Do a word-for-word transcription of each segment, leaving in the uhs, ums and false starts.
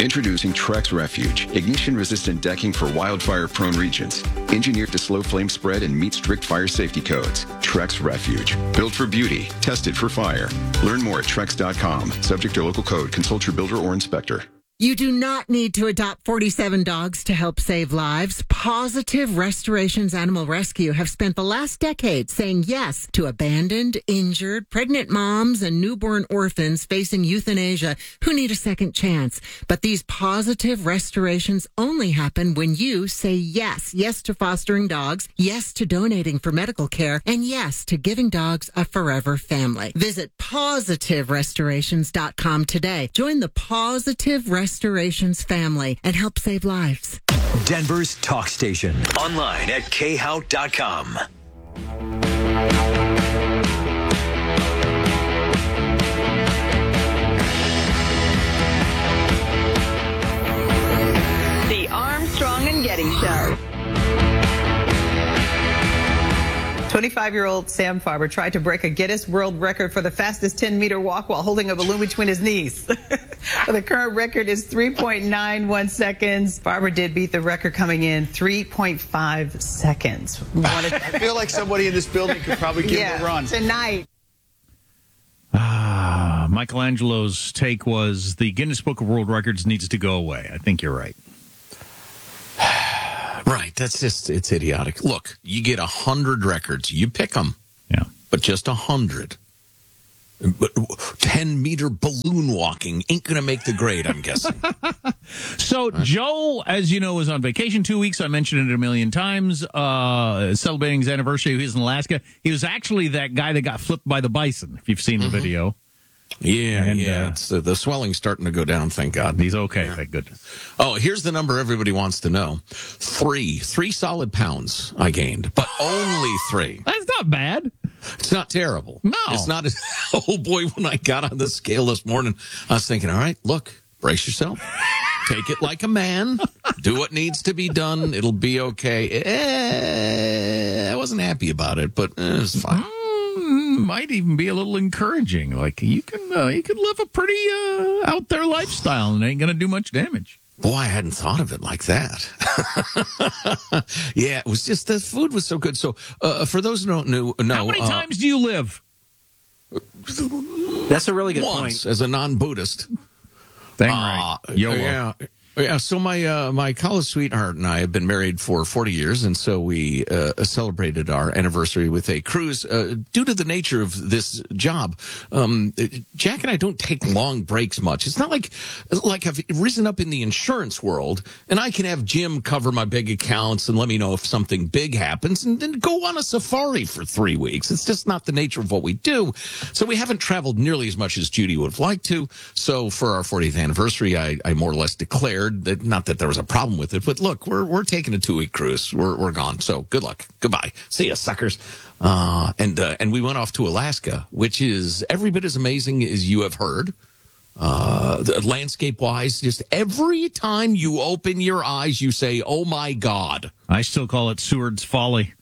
Introducing Trex Refuge, ignition-resistant decking for wildfire-prone regions. Engineered to slow flame spread and meet strict fire safety codes. Trex Refuge, built for beauty, tested for fire. Learn more at trex dot com. Subject to local code. Consult your builder or inspector. You do not need to adopt forty-seven dogs to help save lives. Positive Restorations Animal Rescue have spent the last decade saying yes to abandoned, injured, pregnant moms and newborn orphans facing euthanasia who need a second chance. But these positive restorations only happen when you say yes. Yes to fostering dogs, yes to donating for medical care, and yes to giving dogs a forever family. Visit positive restorations dot com today. Join the Positive Restorations Restorations family and help save lives. Denver's talk station. Online at k hout dot com. The Armstrong and Getty Show. twenty-five-year-old Sam Farber tried to break a Guinness World Record for the fastest ten-meter walk while holding a balloon between his knees. The current record is three point nine one seconds. Farber did beat the record coming in three point five seconds. I feel like somebody in this building could probably give yeah, him a run. Tonight. Ah, Michelangelo's take was the Guinness Book of World Records needs to go away. I think you're right. Right. That's just, it's idiotic. Look, you get a hundred records. You pick them. Yeah. But just a hundred. But ten meter balloon walking ain't going to make the grade, I'm guessing. So right. Joe, as you know, was on vacation two weeks. I mentioned it a million times. Uh, celebrating his anniversary. He was in Alaska. He was actually that guy that got flipped by the bison, if you've seen the mm-hmm. video. Yeah, and, yeah. Uh, it's, uh, the swelling's starting to go down, thank God. He's okay, thank goodness. Oh, here's the number everybody wants to know. Three. Three solid pounds I gained, but only three. That's not bad. It's not terrible. No. It's not. Oh, boy, when I got on the scale this morning, I was thinking, all right, look, brace yourself. Take it like a man. Do what needs to be done. It'll be okay. Eh, I wasn't happy about it, but eh, it was fine. Might even be a little encouraging. Like you can, uh, you can live a pretty uh, out there lifestyle and it ain't going to do much damage. Boy, I hadn't thought of it like that. Yeah, it was just the food was so good. So, uh, for those who don't know, know how many uh, times do you live? That's a really good once, point. As a non-Buddhist. Dang uh, right. Yo, yeah. Yeah, so my uh, my college sweetheart and I have been married for forty years, and so we uh, celebrated our anniversary with a cruise. Uh, due to the nature of this job, um, Jack and I don't take long breaks much. It's not like like I've risen up in the insurance world, and I can have Jim cover my big accounts and let me know if something big happens, and then go on a safari for three weeks. It's just not the nature of what we do. So we haven't traveled nearly as much as Judy would have liked to. So for our fortieth anniversary, I, I more or less declared that, not that there was a problem with it, but look, we're we're taking a two week cruise. We're we're gone. So good luck. Goodbye. See ya, suckers. Uh, and uh, and we went off to Alaska, which is every bit as amazing as you have heard. Uh, landscape wise, just every time you open your eyes, you say, "Oh my God!" I still call it Seward's Folly.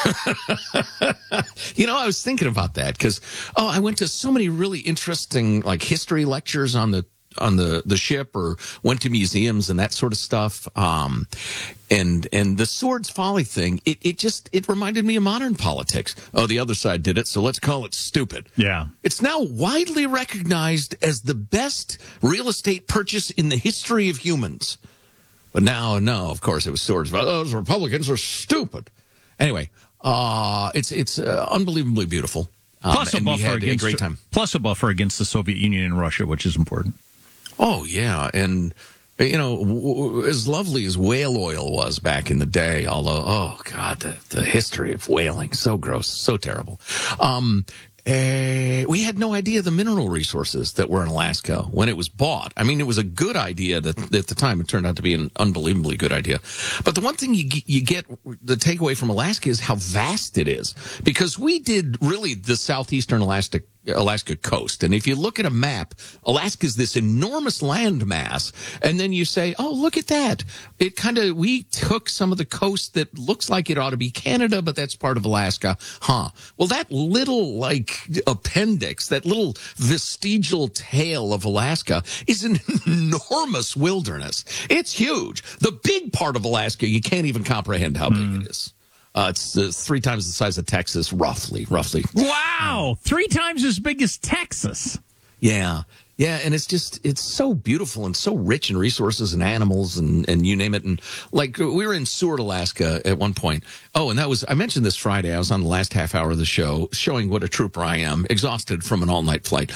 You know, I was thinking about that because oh, I went to so many really interesting like history lectures on the. on the, the ship or went to museums and that sort of stuff. Um, and, and the Swords Folly thing, it, it just, it reminded me of modern politics. Oh, the other side did it, so let's call it stupid. Yeah. It's now widely recognized as the best real estate purchase in the history of humans. But now, no, of course, it was Swords. Oh, those Republicans are stupid. Anyway, uh, it's, it's uh, unbelievably beautiful. Um, plus a buffer against a great time. Plus a buffer against the Soviet Union and Russia, which is important. Oh, yeah. And, you know, w- w- as lovely as whale oil was back in the day, although, oh, God, the, the history of whaling, so gross, so terrible. Um, uh, we had no idea the mineral resources that were in Alaska when it was bought. I mean, it was a good idea that at the time. It turned out to be an unbelievably good idea. But the one thing you, you get, the takeaway from Alaska is how vast it is. Because we did really the southeastern Alaska Alaska coast. And if you look at a map, Alaska is this enormous land mass. And then you say, oh, look at that. It kind of, we took some of the coast that looks like it ought to be Canada, but that's part of Alaska. Huh. Well, that little, like, appendix, that little vestigial tail of Alaska is an enormous wilderness. It's huge. The big part of Alaska, you can't even comprehend how Mm. big it is. Uh, it's uh, three times the size of Texas, roughly, roughly. Wow. Three times as big as Texas. Yeah. Yeah. And it's just, it's so beautiful and so rich in resources and animals and, and you name it. And like we were in Seward, Alaska at one point. Oh, and that was, I mentioned this Friday. I was on the last half hour of the show showing what a trooper I am, exhausted from an all night flight.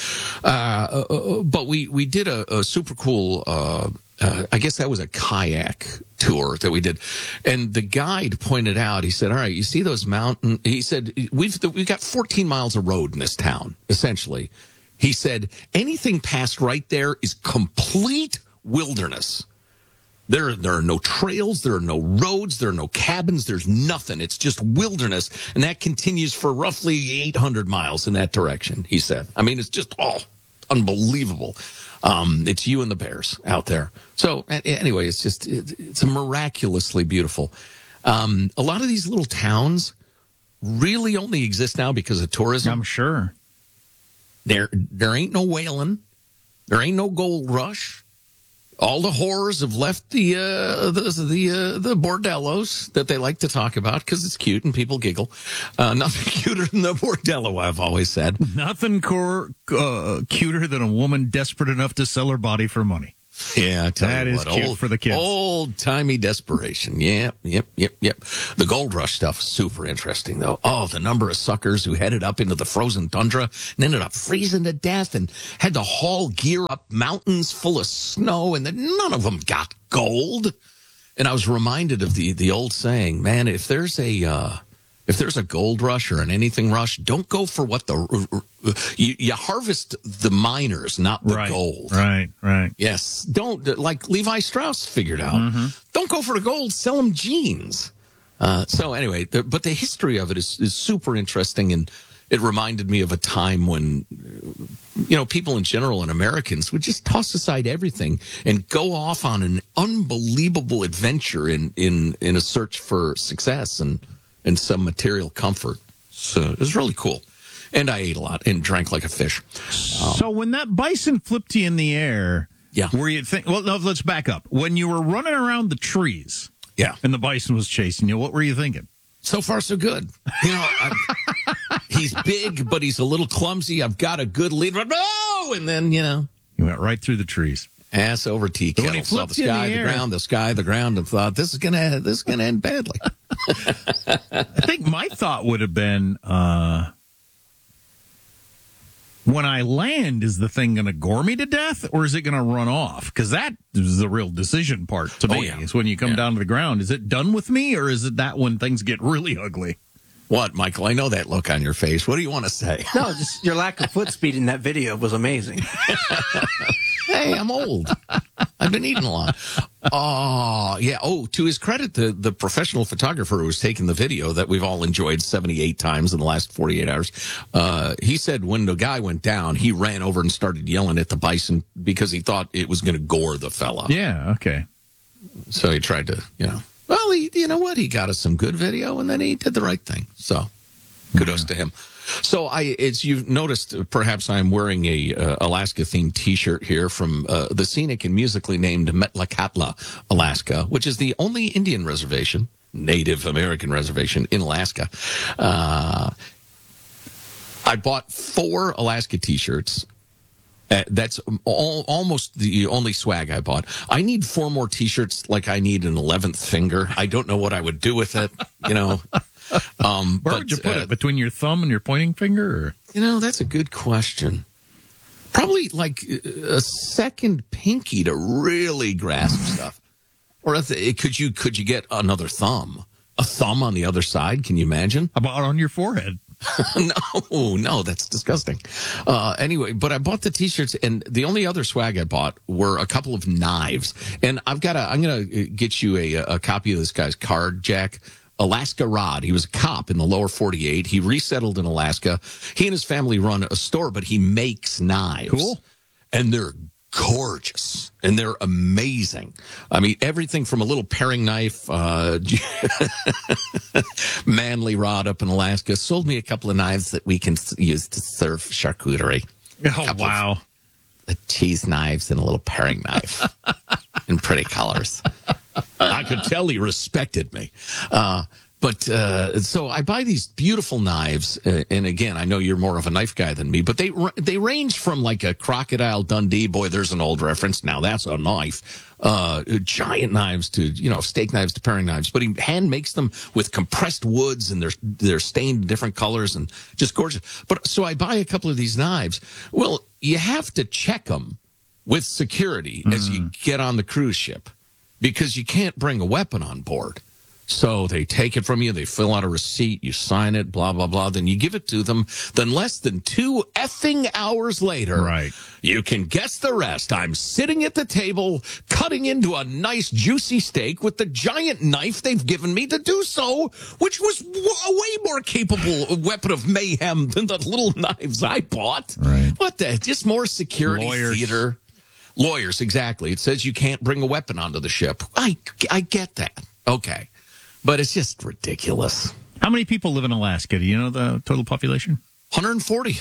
Uh, uh, but we, we did a, a super cool, uh, Uh, I guess that was a kayak tour that we did. And the guide pointed out, he said, all right, you see those mountain, he said, we've, we've got fourteen miles of road in this town, essentially. He said, anything past right there is complete wilderness. There, there are no trails, there are no roads, there are no cabins, there's nothing. It's just wilderness. And that continues for roughly eight hundred miles in that direction, he said. I mean, it's just, oh, unbelievable. Um, it's you and the bears out there. So anyway, it's just, it, it's miraculously beautiful. Um, a lot of these little towns really only exist now because of tourism. I'm sure. There, there ain't no whaling. There ain't no gold rush. All the whores have left the uh, the the, uh, the bordellos that they like to talk about because it's cute and people giggle. Uh, nothing cuter than the bordello, I've always said. Nothing cor- uh, cuter than a woman desperate enough to sell her body for money. Yeah, I tell That you is what, cute old, for the kids. Old timey desperation. Yep, yep, yep, yep. The gold rush stuff, super interesting though. Oh, the number of suckers who headed up into the frozen tundra and ended up freezing to death and had to haul gear up mountains full of snow, and then none of them got gold. And I was reminded of the the old saying, man, if there's a uh, if there's a gold rush or an anything rush, don't go for what the you, you harvest the miners, not the right, gold. Right, right. Yes. Don't, like Levi Strauss figured out. Mm-hmm. Don't go for the gold, sell them jeans. Uh, so anyway, the, but the history of it is, is super interesting. And it reminded me of a time when, you know, people in general and Americans would just toss aside everything and go off on an unbelievable adventure in, in, in a search for success and, and some material comfort. So it was really cool. And I ate a lot and drank like a fish. So when that bison flipped you in the air, Yeah. were you think? Well, no, let's back up. When you were running around the trees, Yeah. and the bison was chasing you, what were you thinking? So far, so good. You know, I'm, he's big, but he's a little clumsy. I've got a good lead. No! And then, you know, You went right through the trees. ass over tea But when kettle. he Saw flipped the you in sky, the the, air- ground, the sky, the ground, and thought this is gonna this is gonna end badly. I think my thought would have been, uh, when I land, is the thing going to gore me to death, or is it going to run off? Because that is the real decision part to me. Oh, yeah. Is when you come Yeah. down to the ground. Is it done with me, or is it that when things get really ugly? What, Michael? I know that look on your face. What do you want to say? No, just your lack of foot speed in that video was amazing. Hey, I'm old. I've been eating a lot. Oh, yeah. Oh, to his credit, the, the professional photographer who was taking the video that we've all enjoyed seventy-eight times in the last forty-eight hours, uh, he said when the guy went down, he ran over and started yelling at the bison because he thought it was going to gore the fella. Yeah, okay. So he tried to, you know, well, he, you know what? He got us some good video and then he did the right thing. So kudos to him. So I, as you've noticed, perhaps I'm wearing a uh, Alaska themed T-shirt here from uh, the scenic and musically named Metlakatla, Alaska, which is the only Indian reservation, Native American reservation in Alaska. Uh, I bought four Alaska T-shirts. Uh, that's all, almost the only swag I bought. I need four more T-shirts like I need an eleventh finger. I don't know what I would do with it, you know. Um, Where but, would you put uh, it? Between your thumb and your pointing finger? Or? You know, that's a good question. Probably like a second pinky to really grasp stuff. Or if it, could you could you get another thumb? A thumb on the other side? Can you imagine? How about on your forehead? no, no, that's disgusting. Uh, anyway, but I bought the T-shirts, and the only other swag I bought were a couple of knives. And I've got a, I'm going to get you a, a copy of this guy's card, Jack. Alaska Rod. He was a cop in the lower forty-eight. He resettled in Alaska. He and his family run a store, but he makes knives. Cool. And they're gorgeous and they're amazing. I mean, everything from a little paring knife, uh, Manly Rod up in Alaska sold me a couple of knives that we can use to serve charcuterie. Oh, wow. The cheese knives and a little paring knife in pretty colors. I could tell he respected me. Uh, But uh, so I buy these beautiful knives, uh, and again, I know you're more of a knife guy than me, but they they range from like a Crocodile Dundee. Boy, there's an old reference. Now that's a knife. Uh, giant knives to, you know, steak knives to paring knives. But he hand makes them with compressed woods, and they're they're stained different colors and just gorgeous. But so I buy a couple of these knives. Well, you have to check them with security mm. as you get on the cruise ship because you can't bring a weapon on board. So they take it from you, they fill out a receipt, you sign it, blah, blah, blah. Then you give it to them. Then less than two effing hours later, right. You can guess the rest. I'm sitting at the table, cutting into a nice, juicy steak with the giant knife they've given me to do so, which was a way more capable weapon of mayhem than the little knives I bought. Right. What the? Just more security Lawyers. theater. Lawyers, exactly. It says you can't bring a weapon onto the ship. I, I get that. Okay. But it's just ridiculous. How many people live in Alaska? Do you know the total population? one hundred forty.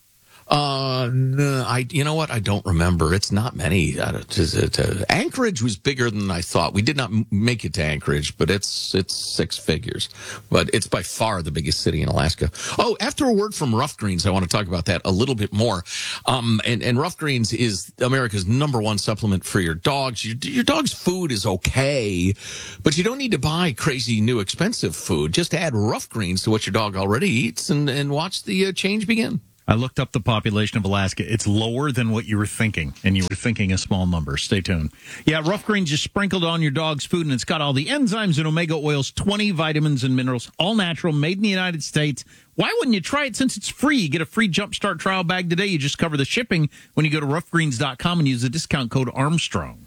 Uh, no, I, you know what? I don't remember. It's not many. Uh, to, to, to, Anchorage was bigger than I thought. We did not m- make it to Anchorage, but it's it's six figures. But it's by far the biggest city in Alaska. Oh, after a word from Rough Greens, I want to talk about that a little bit more. Um, and, and Rough Greens is America's number one supplement for your dogs. Your, your dog's food is okay, but you don't need to buy crazy new expensive food. Just add Rough Greens to what your dog already eats and, and watch the uh, change begin. I looked up the population of Alaska. It's lower than what you were thinking, and you were thinking a small number. Stay tuned. Yeah, Rough Greens just sprinkled on your dog's food, and it's got all the enzymes and omega oils, twenty vitamins and minerals, all natural, made in the United States. Why wouldn't you try it since it's free? You get a free Jumpstart trial bag today. You just cover the shipping when you go to rough greens dot com and use the discount code Armstrong.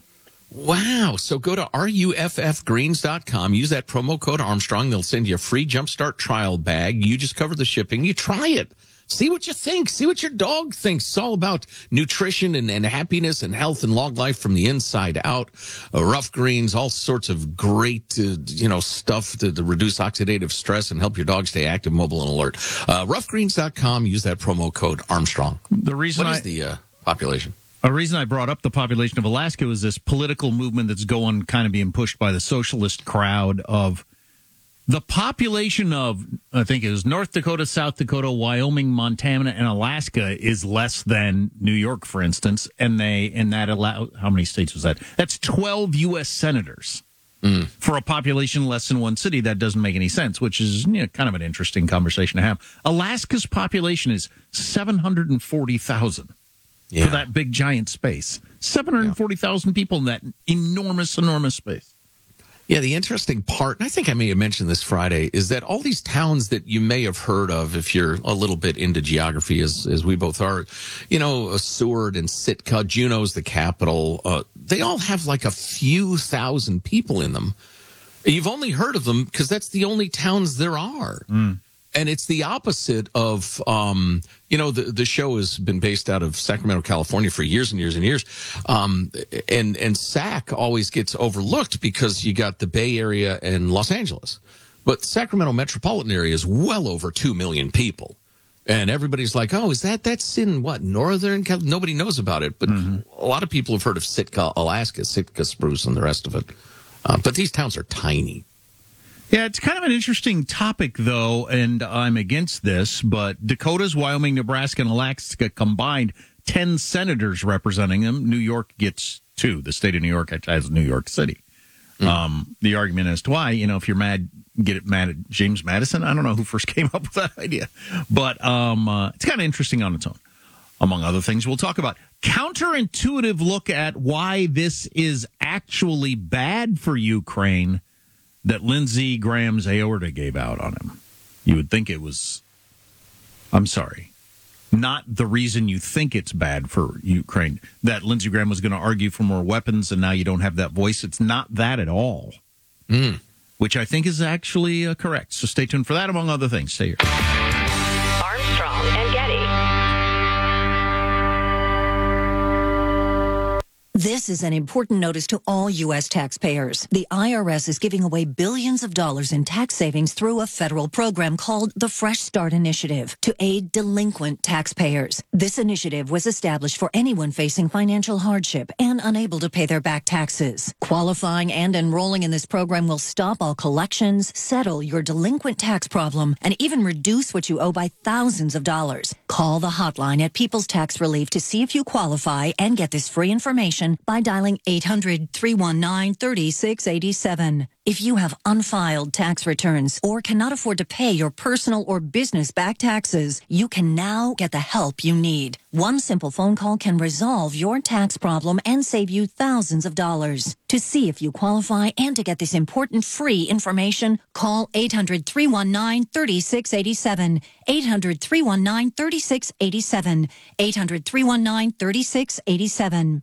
Wow. So go to R U F F greens dot com. Use that promo code Armstrong. They'll send you a free Jumpstart trial bag. You just cover the shipping. You try it. See what you think. See what your dog thinks. It's all about nutrition and, and happiness and health and long life from the inside out. Uh, Rough Greens, all sorts of great, uh, you know, stuff to, to reduce oxidative stress and help your dog stay active, mobile, and alert. Uh, rough greens dot com. Use that promo code Armstrong. The reason What I, is the uh, population? A reason I brought up the population of Alaska was this political movement that's going kind of being pushed by the socialist crowd of the population of, I think it was North Dakota, South Dakota, Wyoming, Montana, and Alaska is less than New York, for instance. And they, and that allow, how many states was that? That's twelve U S senators mm. for a population less than one city. That doesn't make any sense, which is, you know, kind of an interesting conversation to have. Alaska's population is seven hundred forty thousand yeah. for that big giant space. seven hundred forty thousand yeah. people in that enormous, enormous space. Yeah, the interesting part, and I think I may have mentioned this Friday, is that all these towns that you may have heard of, if you're a little bit into geography, as as we both are, you know, Seward and Sitka, Juneau's the capital, uh, they all have like a few thousand people in them. You've only heard of them because that's the only towns there are. Mm. And it's the opposite of, um, you know, the, the show has been based out of Sacramento, California for years and years and years. Um, and, and Sac always gets overlooked because you got the Bay Area and Los Angeles. But the Sacramento metropolitan area is well over two million people. And everybody's like, oh, is that, that's in what, Northern California? Nobody knows about it. But mm-hmm. a lot of people have heard of Sitka, Alaska, Sitka spruce and the rest of it. Uh, but these towns are tiny. Yeah, it's kind of an interesting topic, though, and I'm against this, but Dakotas, Wyoming, Nebraska, and Alaska combined, ten senators representing them. New York gets two. The state of New York has New York City. Mm. Um, the argument as to why, you know, if you're mad, get it mad at James Madison. I don't know who first came up with that idea, but um, uh, it's kind of interesting on its own. Among other things, we'll talk about counterintuitive look at why this is actually bad for Ukraine that Lindsey Graham's aorta gave out on him. You would think it was, I'm sorry, not the reason you think it's bad for Ukraine, that Lindsey Graham was going to argue for more weapons and now you don't have that voice. It's not that at all. Mm. which I think is actually uh, correct. So stay tuned for that, among other things. Stay here. Armstrong and Getty. This is an important notice to all U S taxpayers. The I R S is giving away billions of dollars in tax savings through a federal program called the Fresh Start Initiative to aid delinquent taxpayers. This initiative was established for anyone facing financial hardship and unable to pay their back taxes. Qualifying and enrolling in this program will stop all collections, settle your delinquent tax problem, and even reduce what you owe by thousands of dollars. Call the hotline at People's Tax Relief to see if you qualify and get this free information by dialing eight hundred, three one nine, three six eight seven. If you have unfiled tax returns or cannot afford to pay your personal or business back taxes, you can now get the help you need. One simple phone call can resolve your tax problem and save you thousands of dollars. To see if you qualify and to get this important free information, call eight hundred, three one nine, three six eight seven, eight hundred, three one nine, three six eight seven, eight hundred, three one nine, three six eight seven.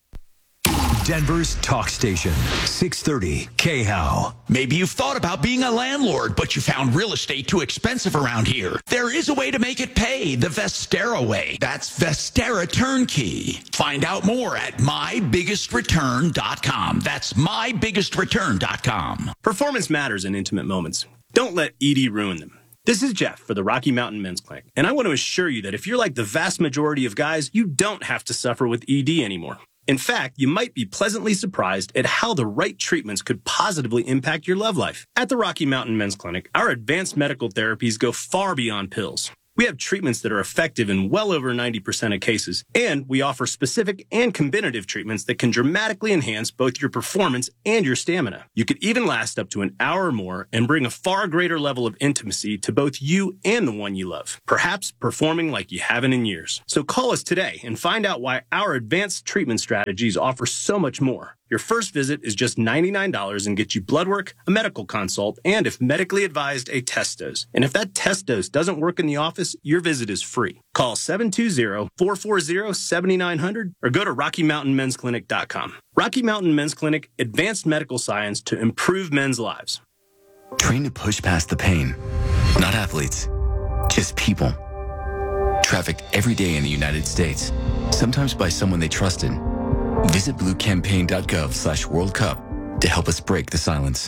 Denver's talk station, six thirty K H O W. Maybe you've thought about being a landlord, but you found real estate too expensive around here. There is a way to make it pay, the Vestera way. That's Vestera Turnkey. Find out more at my biggest return dot com. That's my biggest return dot com. Performance matters in intimate moments. Don't let E D ruin them. This is Jeff for the Rocky Mountain Men's Clinic, and I want to assure you that if you're like the vast majority of guys, you don't have to suffer with E D anymore. In fact, you might be pleasantly surprised at how the right treatments could positively impact your love life. At the Rocky Mountain Men's Clinic, our advanced medical therapies go far beyond pills. We have treatments that are effective in well over ninety percent of cases, and we offer specific and combinative treatments that can dramatically enhance both your performance and your stamina. You could even last up to an hour or more and bring a far greater level of intimacy to both you and the one you love, perhaps performing like you haven't in years. So call us today and find out why our advanced treatment strategies offer so much more. Your first visit is just ninety-nine dollars and gets you blood work, a medical consult, and if medically advised, a test dose. And if that test dose doesn't work in the office, your visit is free. Call seven two zero, four four zero, seven nine zero zero or go to rocky mountain men's clinic dot com. Rocky Mountain Men's Clinic, advanced medical science to improve men's lives. Train to push past the pain. Not athletes, just people. Trafficked every day in the United States, sometimes by someone they trusted. Visit blue campaign dot gov slash World Cup to help us break the silence.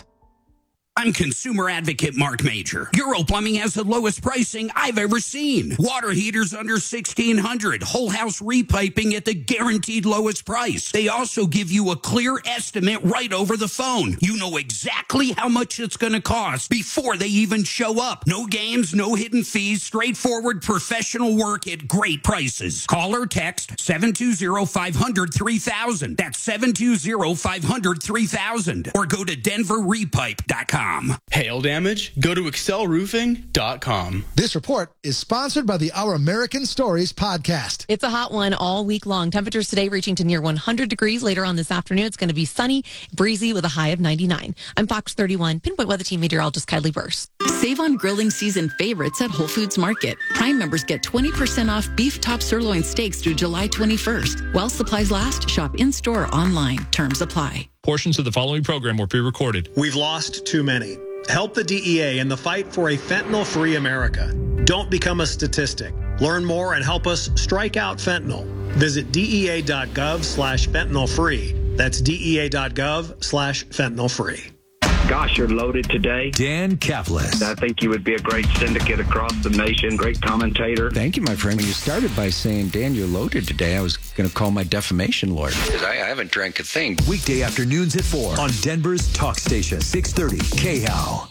I'm consumer advocate Mark Major. Euro Plumbing has the lowest pricing I've ever seen. Water heaters under sixteen hundred dollars. Whole house repiping at the guaranteed lowest price. They also give you a clear estimate right over the phone. You know exactly how much it's going to cost before they even show up. No games, no hidden fees, straightforward professional work at great prices. Call or text seven two zero, five hundred, three thousand. That's seven two zero, five hundred, three thousand. Or go to denver repipe dot com. Hail damage? Go to excel roofing dot com. This report is sponsored by the Our American Stories podcast. It's a hot one all week long. Temperatures today reaching to near one hundred degrees. Later on this afternoon, it's going to be sunny, breezy with a high of ninety-nine. I'm Fox thirty-one, Pinpoint Weather Team meteorologist Kylie Burse. Save on grilling season favorites at Whole Foods Market. Prime members get twenty percent off beef top sirloin steaks through July twenty-first. While supplies last, shop in-store or online. Terms apply. Portions of the following program were pre-recorded. We've lost too many. Help the D E A in the fight for a fentanyl-free America. Don't become a statistic. Learn more and help us strike out fentanyl. Visit dea dot gov slash fentanyl free. That's dea dot gov slash fentanyl free. Gosh, you're loaded today. Dan Kaplis. I think you would be a great syndicate across the nation, great commentator. Thank you, my friend. When you started by saying, Dan, you're loaded today, I was going to call my defamation lawyer. Because I, I haven't drank a thing. Weekday afternoons at four on Denver's Talk Station, six thirty K H O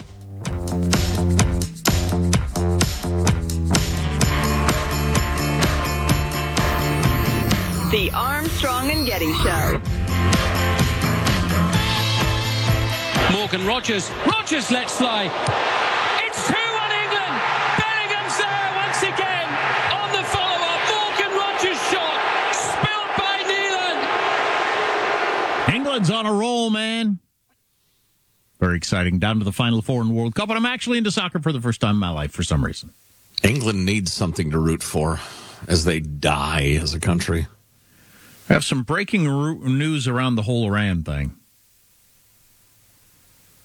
W. The Armstrong and Getty Show. Morgan Rogers. Rogers lets fly. It's two on England. Bellingham's there once again on the follow-up. Morgan Rogers shot. Spilled by Neelan. England's on a roll, man. Very exciting. Down to the Final Four in the World Cup. And I'm actually into soccer for the first time in my life for some reason. England needs something to root for as they die as a country. I have some breaking news around the whole Iran thing.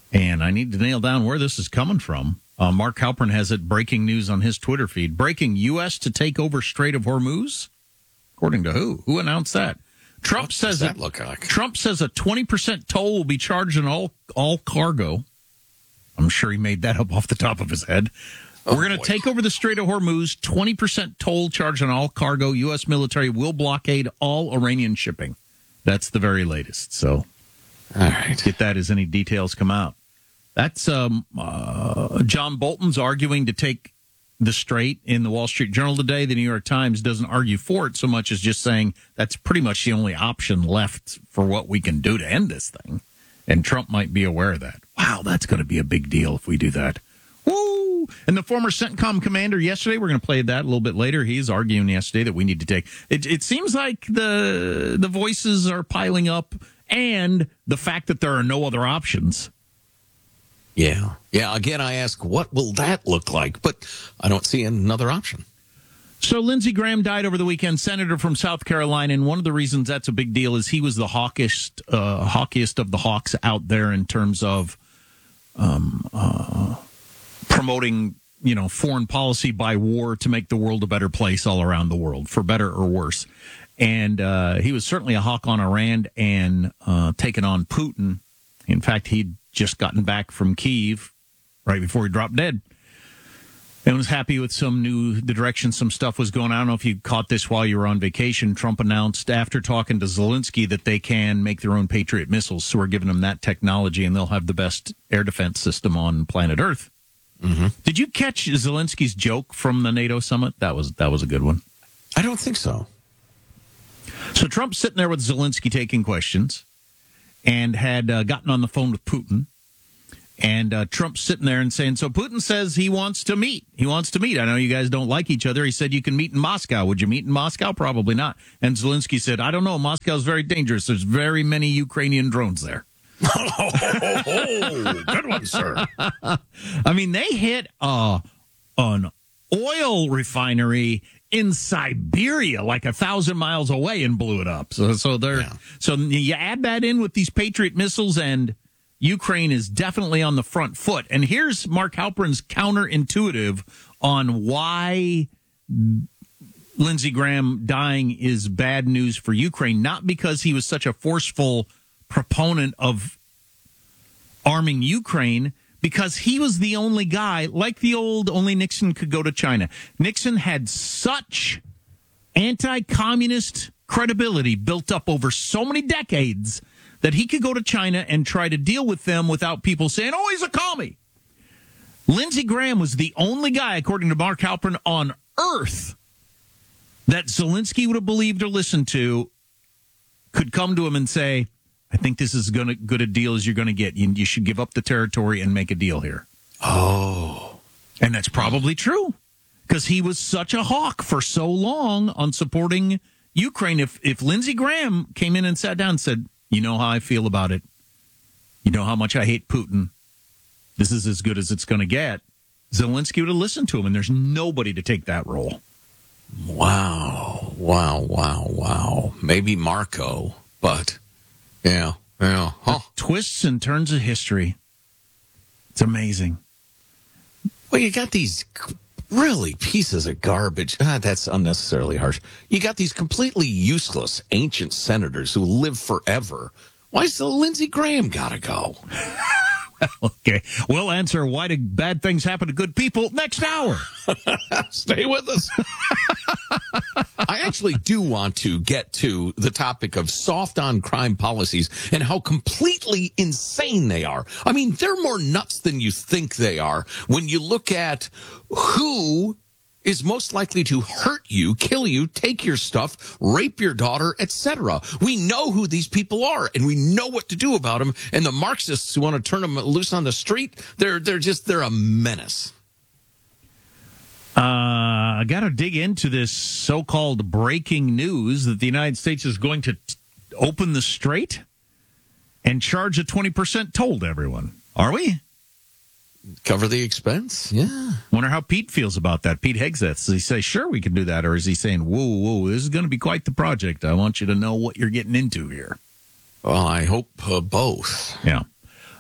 And I need to nail down where this is coming from. Uh, Mark Halpern has it breaking news on his Twitter feed. Breaking U S to take over Strait of Hormuz? According to who? Who announced that? Trump what says does that it, look like? Trump says a twenty percent toll will be charged on all, all cargo. I'm sure he made that up off the top of his head. Oh, We're going to take over the Strait of Hormuz, twenty percent toll charge on all cargo. U S military will blockade all Iranian shipping. That's the very latest. So all right. Get that as any details come out. That's um, uh, John Bolton's arguing to take the Strait in the Wall Street Journal today. The New York Times doesn't argue for it so much as just saying that's pretty much the only option left for what we can do to end this thing. And Trump might be aware of that. Wow, that's going to be a big deal if we do that. Woo! And the former CENTCOM commander yesterday, we're going to play that a little bit later. He's arguing yesterday that we need to take it. It seems like the the voices are piling up, and the fact that there are no other options. Yeah. Yeah. Again, I ask, what will that look like? But I don't see another option. So Lindsey Graham died over the weekend, senator from South Carolina, and one of the reasons that's a big deal is he was the hawkiest, uh, hawkiest of the hawks out there in terms of um, uh, promoting, you know, foreign policy by war to make the world a better place all around the world, for better or worse. And uh, he was certainly a hawk on Iran and uh, taking on Putin. In fact, he'd just gotten back from Kyiv right before he dropped dead. And was happy with some new, the direction some stuff was going. I don't know if you caught this while you were on vacation. Trump announced after talking to Zelensky that they can make their own Patriot missiles. So we're giving them that technology and they'll have the best air defense system on planet Earth. Mm-hmm. Did you catch Zelensky's joke from the NATO summit? That was, that was a good one. I don't think so. So Trump's sitting there with Zelensky taking questions and had uh, gotten on the phone with Putin. And uh, Trump's sitting there and saying, so Putin says he wants to meet. He wants to meet. I know you guys don't like each other. He said you can meet in Moscow. Would you meet in Moscow? Probably not. And Zelensky said, I don't know. Moscow's very dangerous. There's very many Ukrainian drones there. Oh, good one, sir. I mean, they hit uh, an oil refinery in Siberia, like a thousand miles away, and blew it up. So, so they're yeah. so you add that in with these Patriot missiles, and Ukraine is definitely on the front foot. And here's Mark Halpern's counterintuitive on why Lindsey Graham dying is bad news for Ukraine, not because he was such a forceful proponent of arming Ukraine, because he was the only guy, like the old only Nixon could go to China. Nixon had such anti-communist credibility built up over so many decades that he could go to China and try to deal with them without people saying, oh, he's a commie. Lindsey Graham was the only guy, according to Mark Halpern, on earth that Zelensky would have believed or listened to, could come to him and say, I think this is gonna good a deal as you're going to get. You, you should give up the territory and make a deal here. Oh. And that's probably true, because he was such a hawk for so long on supporting Ukraine. If, if Lindsey Graham came in and sat down and said, you know how I feel about it. You know how much I hate Putin. This is as good as it's going to get. Zelensky would have listened to him, and there's nobody to take that role. Wow. Wow, wow, wow. Maybe Marco, but yeah, yeah. Huh. Twists and turns of history. It's amazing. Well, you got these really pieces of garbage. Ah, that's unnecessarily harsh. You got these completely useless ancient senators who live forever. Why's the Lindsey Graham got to go? Okay, we'll answer why do bad things happen to good people next hour. Stay with us. I actually do want to get to the topic of soft on crime policies and how completely insane they are. I mean, they're more nuts than you think they are when you look at who is most likely to hurt you, kill you, take your stuff, rape your daughter, et cetera. We know who these people are, and we know what to do about them. And the Marxists who want to turn them loose on the street, they're they're just they're a menace. Uh, I got to dig into this so-called breaking news that the United States is going to t- open the strait and charge a twenty percent toll to everyone. Are we? Cover the expense? Yeah. Wonder how Pete feels about that. Pete Hegseth. Does he say, sure, we can do that? Or is he saying, whoa, whoa, this is going to be quite the project. I want you to know what you're getting into here. Well, I hope uh, both. Yeah.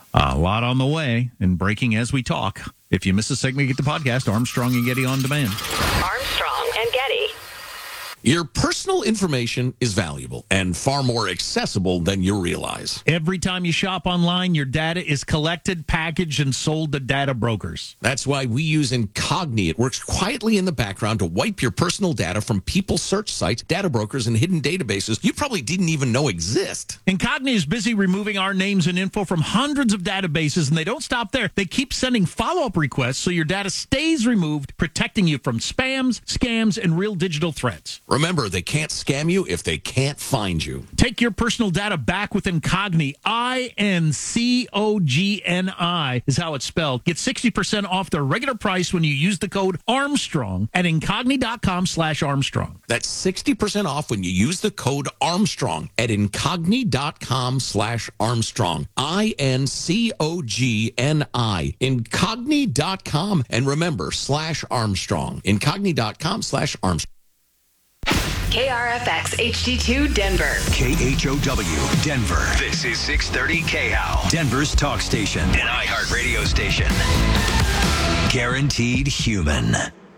A lot on the way and breaking as we talk. If you miss a segment, get the podcast, Armstrong and Getty On Demand. Armstrong and Getty. Your personal information is valuable and far more accessible than you realize. Every time you shop online, your data is collected, packaged, and sold to data brokers. That's why we use Incogni. It works quietly in the background to wipe your personal data from people search sites, data brokers, and hidden databases you probably didn't even know exist. Incogni is busy removing our names and info from hundreds of databases, and they don't stop there. They keep sending follow-up requests so your data stays removed, protecting you from spams, scams, and real digital threats. Remember, they can't scam you if they can't find you. Take your personal data back with Incogni. I N C O G N I is how it's spelled. Get sixty percent off their regular price when you use the code Armstrong at incogni.com slash Armstrong. That's sixty percent off when you use the code Armstrong at incogni.com slash Armstrong. I N C O G N I. Incogni dot com. And remember, slash Armstrong. Incogni.com slash Armstrong. K R F X H D two Denver. K H O W Denver. This is six thirty K H O W, Denver's talk station, an iHeartRadio station. Guaranteed human.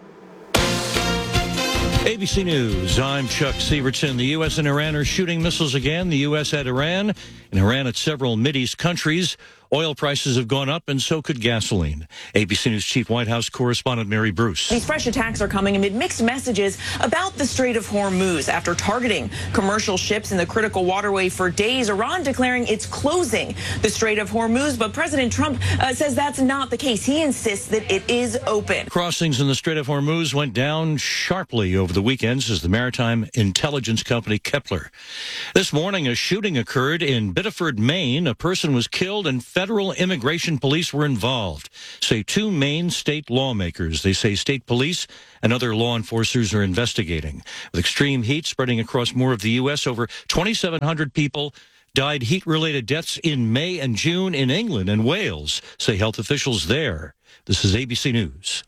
A B C News, I'm Chuck Severson. The U S and Iran are shooting missiles again. The U S at Iran, and Iran at several Mideast countries. Oil prices have gone up, and so could gasoline. A B C News Chief White House correspondent Mary Bruce. These fresh attacks are coming amid mixed messages about the Strait of Hormuz. After targeting commercial ships in the critical waterway for days, Iran declaring it's closing the Strait of Hormuz. But President Trump uh, says that's not the case. He insists that it is open. Crossings in the Strait of Hormuz went down sharply over the weekend, says the maritime intelligence company Kepler. This morning, a shooting occurred in Biddeford, Maine. A person was killed and federal immigration police were involved, say two Maine state lawmakers. They say state police and other law enforcers are investigating. With extreme heat spreading across more of the U S, over twenty-seven hundred people died heat-related deaths in May and June in England and Wales, say health officials there. This is A B C News.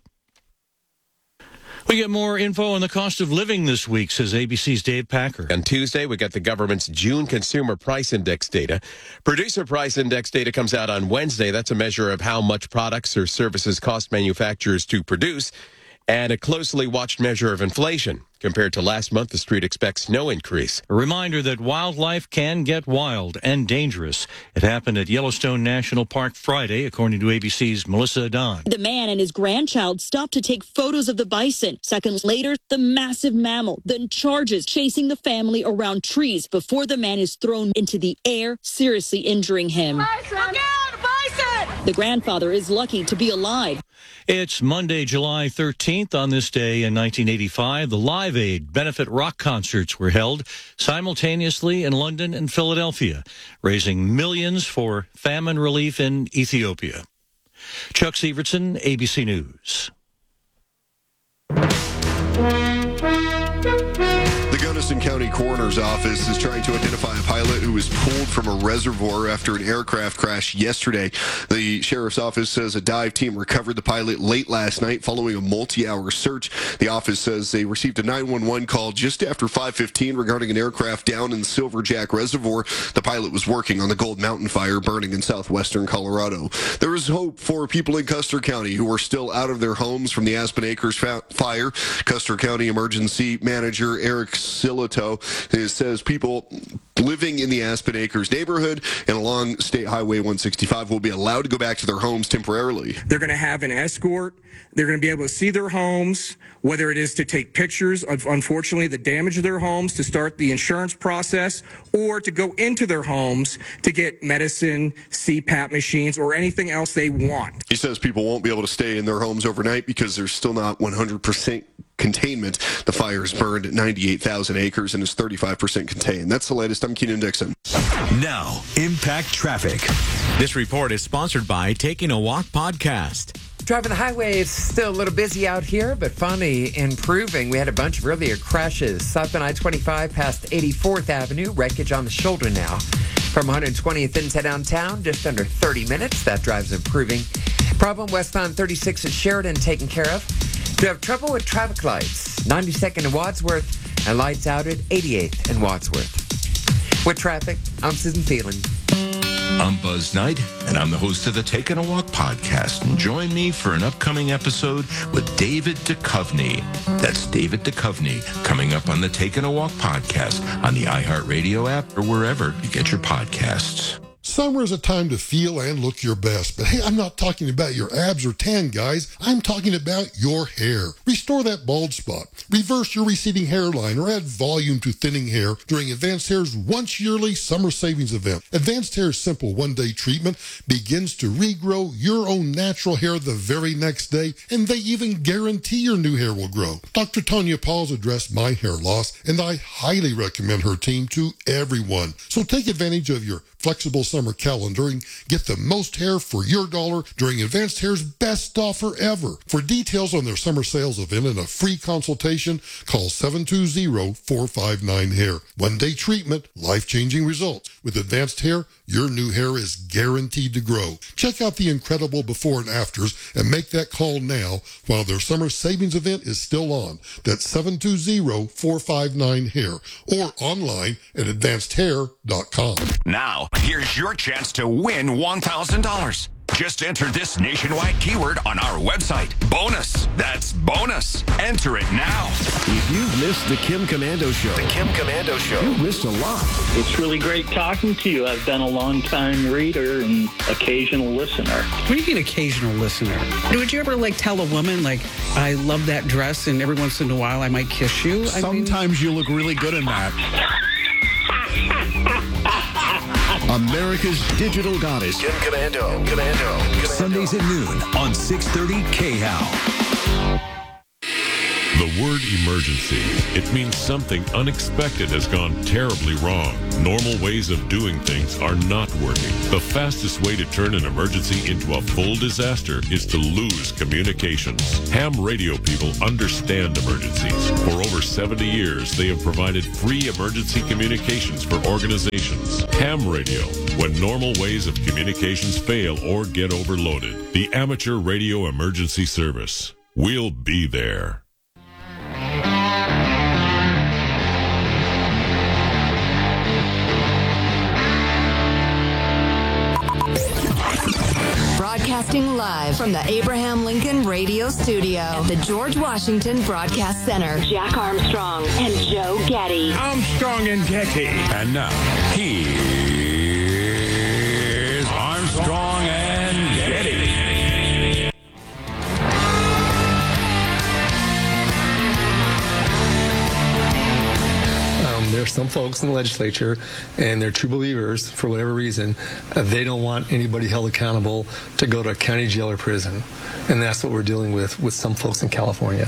We get more info on the cost of living this week, says A B C's Dave Packer. On Tuesday, we got the government's June Consumer Price Index data. Producer Price Index data comes out on Wednesday. That's a measure of how much products or services cost manufacturers to produce, and a closely watched measure of inflation. Compared to last month, the street expects no increase. A reminder that wildlife can get wild and dangerous. It happened at Yellowstone National Park Friday, according to A B C's Melissa Adon. The man and his grandchild stopped to take photos of the bison. Seconds later, the massive mammal then charges, chasing the family around trees before the man is thrown into the air, seriously injuring him. Bison! Look out, bison! The grandfather is lucky to be alive. It's Monday, July thirteenth. On this day in nineteen eighty-five, the Live Aid benefit rock concerts were held simultaneously in London and Philadelphia, raising millions for famine relief in Ethiopia. Chuck Severson, A B C News. The Gunnison County Coroner's Office is trying to identify a pilot who was pulled from a reservoir after an aircraft crash yesterday. The sheriff's office says a dive team recovered the pilot late last night following a multi-hour search. The office says they received a nine one one call just after five fifteen regarding an aircraft down in the Silverjack Reservoir. The pilot was working on the Gold Mountain fire burning in southwestern Colorado. There is hope for people in Custer County who are still out of their homes from the Aspen Acres fire. Custer County Emergency Manager Eric Silito says people living in the Aspen Acres neighborhood and along State Highway one sixty-five will be allowed to go back to their homes temporarily. They're going to have an escort. They're going to be able to see their homes, whether it is to take pictures of, unfortunately, the damage of their homes to start the insurance process, or to go into their homes to get medicine, C PAP machines, or anything else they want. He says people won't be able to stay in their homes overnight because there's still not one hundred percent containment. The fire is burned at ninety-eight thousand acres and is thirty-five percent contained. That's the latest. I'm Keenan Dixon. Now, Impact Traffic. This report is sponsored by Taking a Walk Podcast. Driving the highway, it's still a little busy out here, but finally improving. We had a bunch of earlier crashes. South on I twenty-five past eighty-fourth Avenue, wreckage on the shoulder now. From one hundred twentieth into downtown, just under thirty minutes. That drive's improving. Problem westbound thirty-six at Sheridan taken care of. Do have trouble with traffic lights. ninety-second and Wadsworth, and lights out at eighty-eighth and Wadsworth. With traffic, I'm Susan Thielen. I'm Buzz Knight, and I'm the host of the Taking a Walk podcast. And join me for an upcoming episode with David Duchovny. That's David Duchovny coming up on the Taking a Walk podcast on the iHeartRadio app or wherever you get your podcasts. Summer is a time to feel and look your best. But hey, I'm not talking about your abs or tan, guys. I'm talking about your hair. Restore that bald spot. Reverse your receding hairline or add volume to thinning hair during Advanced Hair's once yearly summer savings event. Advanced Hair's simple one-day treatment begins to regrow your own natural hair the very next day, and they even guarantee your new hair will grow. Doctor Tanya Paul's addressed my hair loss, and I highly recommend her team to everyone. So take advantage of your flexible summer calendar and get the most hair for your dollar during Advanced Hair's best offer ever. For details on their summer sales event and a free consultation, call seven two zero, four five nine, hair. One-day treatment, life-changing results. With Advanced Hair, your new hair is guaranteed to grow. Check out the incredible before and afters and make that call now while their summer savings event is still on. That's seven two zero, four five nine, hair or online at advanced hair dot com. Now, here's your chance to win one thousand dollars. Just enter this nationwide keyword on our website. Bonus. That's bonus. Enter it now. If you've missed the Kim Komando Show, the Kim Komando Show, you've missed a lot. It's really great talking to you. I've been a long-time reader and occasional listener. What do you mean occasional listener? Would you ever, like, tell a woman, like, I love that dress and every once in a while I might kiss you? I Sometimes mean... you look really good in that. America's digital goddess. Kim Komando. Komando. Komando. Sundays at noon on six thirty K H O W. The word emergency. It means something unexpected has gone terribly wrong. Normal ways of doing things are not working. The fastest way to turn an emergency into a full disaster is to lose communications. Ham radio people understand emergencies. For over seventy years, they have provided free emergency communications for organizations. Ham radio, when normal ways of communications fail or get overloaded. The Amateur Radio Emergency Service. We'll be there. Broadcasting live from the Abraham Lincoln Radio Studio at the George Washington Broadcast Center. Jack Armstrong and Joe Getty. Armstrong and Getty. And now, here's Armstrong and Getty. There's some folks in the legislature, and they're true believers, for whatever reason, uh, they don't want anybody held accountable to go to a county jail or prison. And that's what we're dealing with with some folks in California.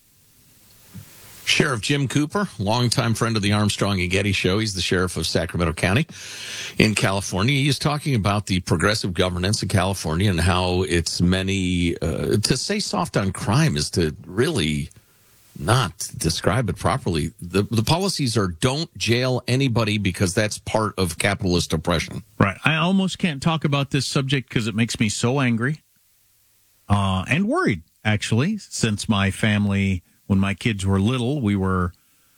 Sheriff Jim Cooper, longtime friend of the Armstrong and Getty Show. He's the sheriff of Sacramento County in California. He is talking about the progressive governance in California and how it's many, uh, to say soft on crime is to really not describe it properly. The the policies are don't jail anybody because that's part of capitalist oppression. Right. I almost can't talk about this subject because it makes me so angry uh, and worried, actually, since my family, when my kids were little, we were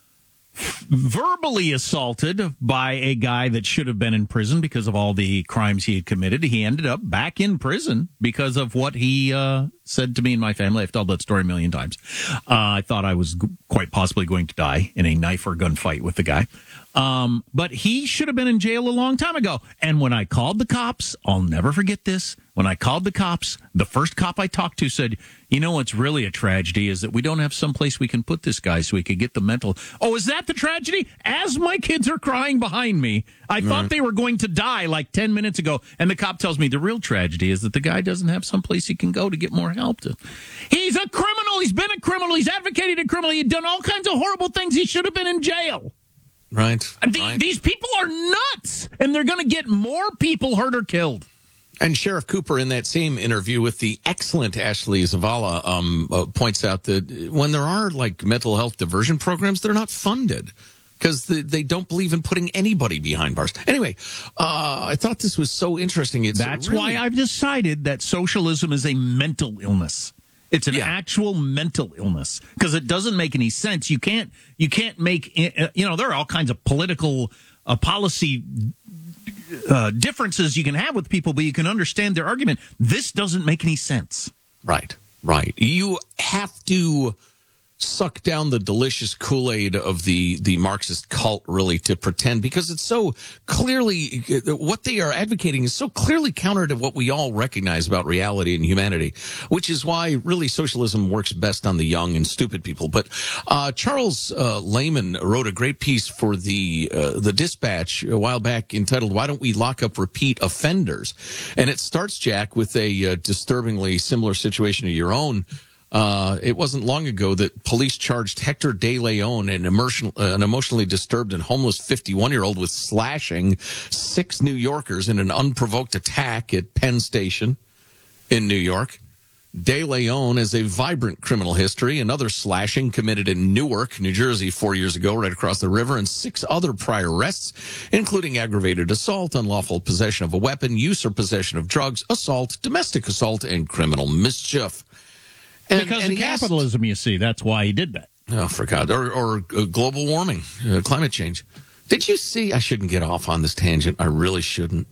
verbally assaulted by a guy that should have been in prison because of all the crimes he had committed. He ended up back in prison because of what he uh, said to me and my family. I've told that story a million times. Uh, I thought I was g- quite possibly going to die in a knife or gunfight with the guy. Um, but he should have been in jail a long time ago. And when I called the cops, I'll never forget this. When I called the cops, the first cop I talked to said, you know what's really a tragedy is that we don't have someplace we can put this guy so we could get the mental. Oh, is that the tragedy? As my kids are crying behind me, I thought they were going to die like ten minutes ago. And the cop tells me the real tragedy is that the guy doesn't have someplace he can go to get more help. To. He's a criminal. He's been a criminal. He's advocated a criminal. He's done all kinds of horrible things. He should have been in jail. Right. The, right. These people are nuts, and they're going to get more people hurt or killed. And Sheriff Cooper, in that same interview with the excellent Ashley Zavala, um, uh, points out that when there are like mental health diversion programs, they're not funded because they, they don't believe in putting anybody behind bars. Anyway, uh, I thought this was so interesting. It's That's really... why I've decided that socialism is a mental illness. It's an yeah. actual mental illness because it doesn't make any sense. You can't, you can't make, you know, there are all kinds of political uh, policy uh, differences you can have with people, but you can understand their argument. This doesn't make any sense. Right, right. You have to suck down the delicious Kool-Aid of the, the Marxist cult, really, to pretend, because it's so clearly, what they are advocating is so clearly counter to what we all recognize about reality and humanity, which is why really socialism works best on the young and stupid people. But uh, Charles uh, Lehman wrote a great piece for the uh, the Dispatch a while back entitled, "Why Don't We Lock Up Repeat Offenders?" And it starts, Jack, with a uh, disturbingly similar situation to your own. Uh, it wasn't long ago that police charged Hector De Leon, an, emotion, uh, an emotionally disturbed and homeless fifty-one-year-old, with slashing six New Yorkers in an unprovoked attack at Penn Station in New York. De Leon has a vibrant criminal history. Another slashing committed in Newark, New Jersey, four years ago, right across the river, and six other prior arrests, including aggravated assault, unlawful possession of a weapon, use or possession of drugs, assault, domestic assault, and criminal mischief. And, because and of capitalism, asked, you see, that's why he did that. Oh, for God. Or, or uh, global warming, uh, climate change. Did you see? I shouldn't get off on this tangent. I really shouldn't.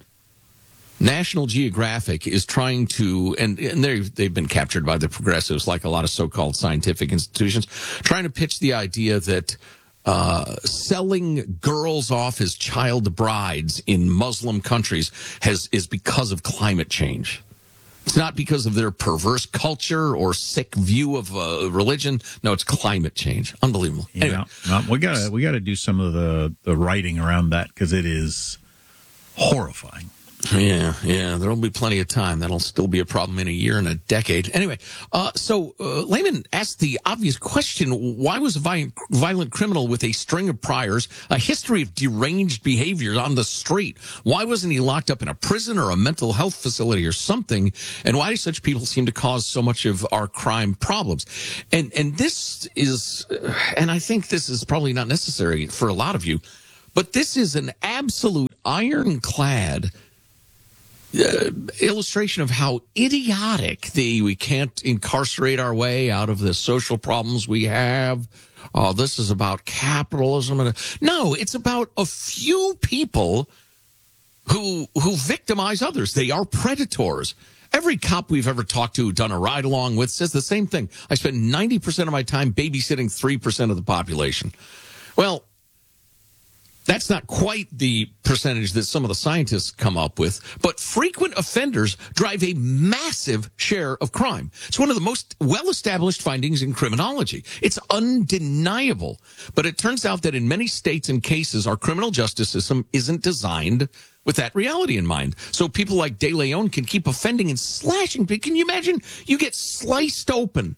National Geographic is trying to, and, and they've been captured by the progressives, like a lot of so-called scientific institutions, trying to pitch the idea that uh, selling girls off as child brides in Muslim countries has is because of climate change. It's not because of their perverse culture or sick view of uh, religion. No, it's climate change. Unbelievable. Yeah, anyway. no, we got we got to do some of the, the writing around that, because it is horrifying. Yeah, yeah. There'll be plenty of time. That'll still be a problem in a year and a decade. Anyway, uh, so uh, Lehman asked the obvious question: why was a violent, violent criminal with a string of priors, a history of deranged behavior on the street, why wasn't he locked up in a prison or a mental health facility or something? And why do such people seem to cause so much of our crime problems? And and this is, and I think this is probably not necessary for a lot of you, but this is an absolute ironclad Uh, illustration of how idiotic the we can't incarcerate our way out of the social problems we have. Oh, this is about capitalism. No, it's about a few people who who victimize others. They are predators. Every cop we've ever talked to, done a ride along with, says the same thing. I spend ninety percent of my time babysitting three percent of the population. Well, that's not quite the percentage that some of the scientists come up with, but frequent offenders drive a massive share of crime. It's one of the most well-established findings in criminology. It's undeniable. But it turns out that in many states and cases, our criminal justice system isn't designed with that reality in mind. So people like De Leon can keep offending and slashing. Can you imagine? You get sliced open.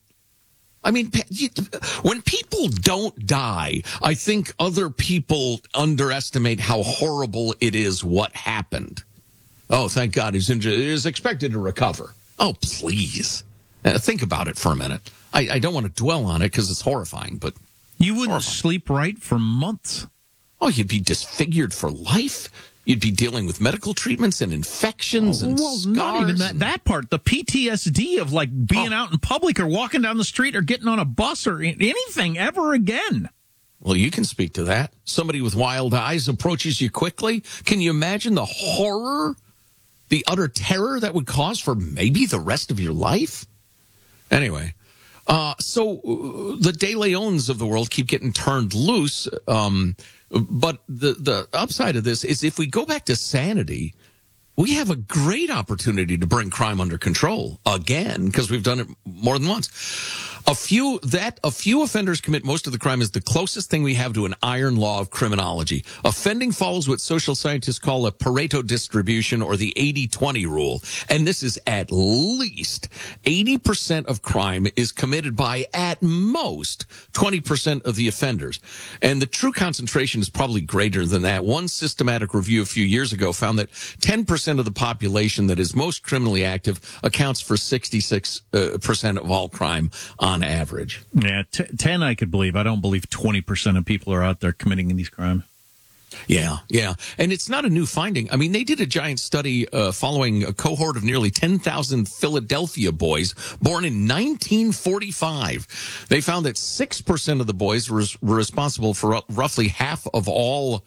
I mean, when people don't die, I think other people underestimate how horrible it is what happened. Oh, thank God he's injured. He is expected to recover. Oh, please. Uh, think about it for a minute. I, I don't want to dwell on it because it's horrifying, but... You wouldn't horrifying. sleep right for months. Oh, you'd be disfigured for life. You'd be dealing with medical treatments and infections and well, scars. Not even that, that part. The P T S D of like being oh. out in public or walking down the street or getting on a bus or anything ever again. Well, you can speak to that. Somebody with wild eyes approaches you quickly. Can you imagine the horror, the utter terror that would cause for maybe the rest of your life? Anyway, uh, so uh, the De Leons of the world keep getting turned loose. Um, But the, the upside of this is if we go back to sanity, we have a great opportunity to bring crime under control again, because we've done it more than once. A few that a few offenders commit most of the crime is the closest thing we have to an iron law of criminology. Offending follows what social scientists call a Pareto distribution, or the eighty twenty rule. And this is at least eighty percent of crime is committed by at most twenty percent of the offenders. And the true concentration is probably greater than that. One systematic review a few years ago found that ten percent of the population that is most criminally active accounts for sixty-six percent of all crime on average. Yeah, t- ten I could believe. I don't believe twenty percent of people are out there committing these crimes. Yeah, yeah. And it's not a new finding. I mean, they did a giant study uh, following a cohort of nearly ten thousand Philadelphia boys born in nineteen forty-five. They found that six percent of the boys were, were responsible for r- roughly half of all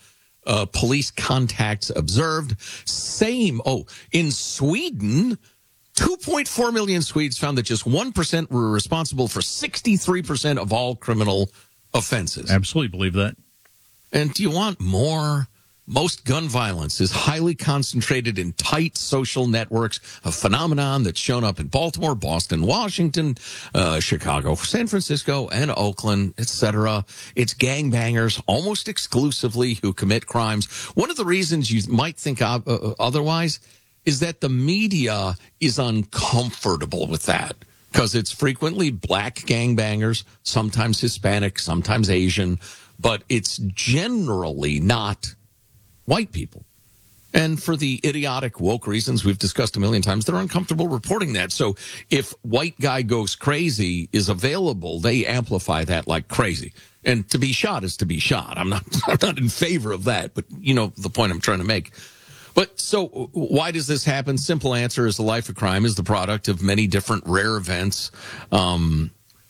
uh, police contacts observed. Same. Oh, in Sweden, two point four million Swedes found that just one percent were responsible for sixty-three percent of all criminal offenses. Absolutely believe that. And do you want more? Most gun violence is highly concentrated in tight social networks, a phenomenon that's shown up in Baltimore, Boston, Washington, uh, Chicago, San Francisco, and Oakland, et cetera. It's gangbangers almost exclusively who commit crimes. One of the reasons you might think uh, otherwise is that the media is uncomfortable with that because it's frequently black gangbangers, sometimes Hispanic, sometimes Asian, but it's generally not white people. And for the idiotic woke reasons we've discussed a million times, they're uncomfortable reporting that. So if white guy goes crazy is available, they amplify that like crazy. And to be shot is to be shot. I'm not, I'm not in favor of that, but you know the point I'm trying to make. But so why does this happen? Simple answer is the life of crime is the product of many different rare events. Um,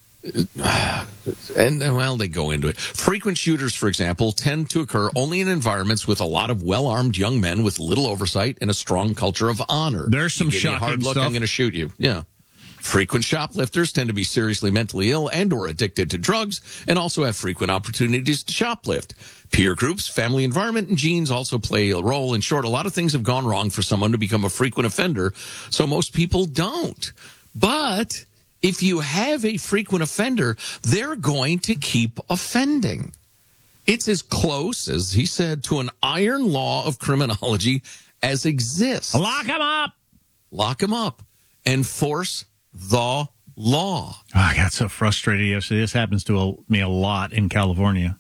And, well, they go into it. Frequent shooters, for example, tend to occur only in environments with a lot of well-armed young men with little oversight and a strong culture of honor. There's some you give me a shocking hard look, stuff. I'm going to shoot you. Yeah. Frequent shoplifters tend to be seriously mentally ill and or addicted to drugs and also have frequent opportunities to shoplift. Peer groups, family environment, and genes also play a role. In short, a lot of things have gone wrong for someone to become a frequent offender, so most people don't. But if you have a frequent offender, they're going to keep offending. It's as close, as he said, to an iron law of criminology as exists. Lock them up. Lock them up. Enforce the law. Oh, I got so frustrated yesterday. This happens to a, me a lot in California.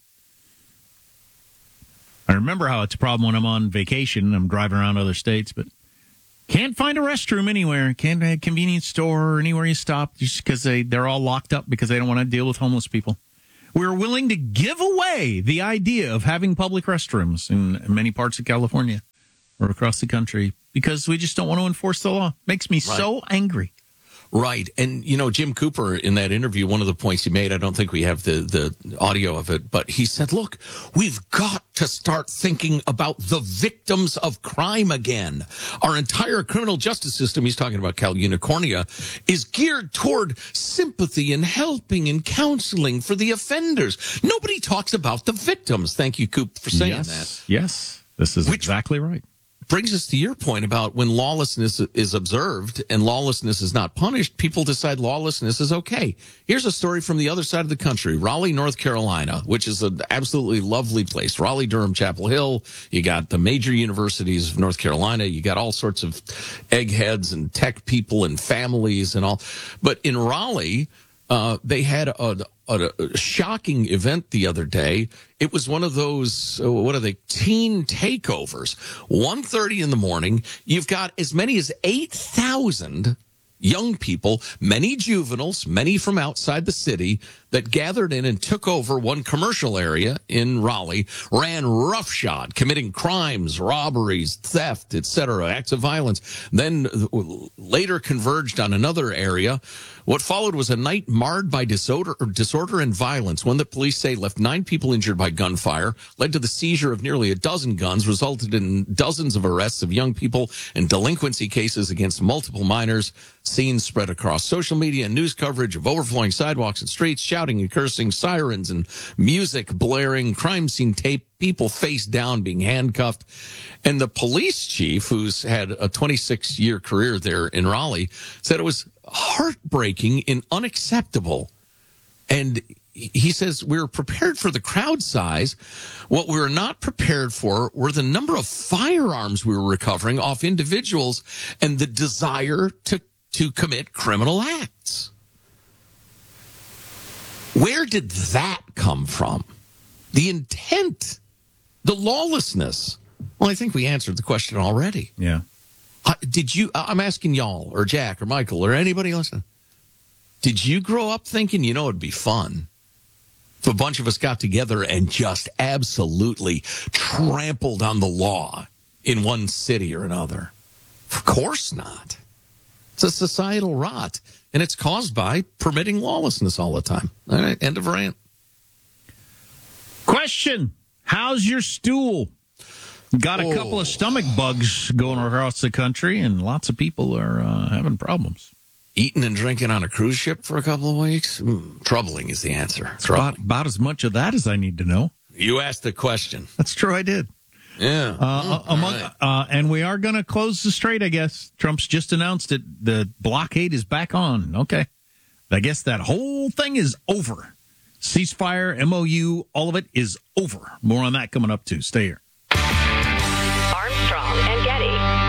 I remember how it's a problem when I'm on vacation. I'm driving around other states, but can't find a restroom anywhere. Can't find a convenience store or anywhere you stop just because they, they're all locked up because they don't want to deal with homeless people. We're willing to give away the idea of having public restrooms in many parts of California or across the country because we just don't want to enforce the law. Makes me Right. so angry. Right. And, you know, Jim Cooper, in that interview, one of the points he made, I don't think we have the, the audio of it, but he said, look, we've got to start thinking about the victims of crime again. Our entire criminal justice system, he's talking about Cal Unicornia, is geared toward sympathy and helping and counseling for the offenders. Nobody talks about the victims. Thank you, Coop, for saying yes. that. Yes. This is Which exactly right. Brings us to your point about when lawlessness is observed and lawlessness is not punished, people decide lawlessness is okay. Here's a story from the other side of the country, Raleigh, North Carolina, which is an absolutely lovely place. Raleigh, Durham, Chapel Hill. You got the major universities of North Carolina. You got all sorts of eggheads and tech people and families and all. But in Raleigh, uh, they had a, a, a shocking event the other day. It was one of those, uh, what are they, teen takeovers. one thirty in the morning, you've got as many as eight thousand young people, many juveniles, many from outside the city, that gathered in and took over one commercial area in Raleigh, ran roughshod, committing crimes, robberies, theft, et cetera, acts of violence, then later converged on another area. What followed was a night marred by disorder, disorder and violence, one that police say left nine people injured by gunfire, led to the seizure of nearly a dozen guns, resulted in dozens of arrests of young people and delinquency cases against multiple minors. Scenes spread across social media and news coverage of overflowing sidewalks and streets, shouting and cursing, sirens and music blaring, crime scene tape, people face down being handcuffed. And the police chief, who's had a twenty-six year career there in Raleigh, said it was heartbreaking and unacceptable. And he says, we were prepared for the crowd size. What we were not prepared for were the number of firearms we were recovering off individuals and the desire to, to commit criminal acts. Where did that come from? The intent, the lawlessness. Well, I think we answered the question already. Yeah. Uh, did you, I'm asking y'all or Jack or Michael or anybody listening. Did you grow up thinking, you know, it'd be fun if a bunch of us got together and just absolutely trampled on the law in one city or another? Of course not. It's a societal rot, and it's caused by permitting lawlessness all the time. All right, end of rant. Question. How's your stool? Got a couple of stomach bugs going across the country, and lots of people are uh, having problems. Eating and drinking on a cruise ship for a couple of weeks? Mm, troubling is the answer. About, about as much of that as I need to know. You asked the question. That's true, I did. Yeah. Uh, mm, among, right. uh, and we are going to close the strait, I guess. Trump's just announced it. The blockade is back on. Okay. I guess that whole thing is over. Ceasefire, M O U, all of it is over. More on that coming up, too. Stay here. Armstrong and Getty.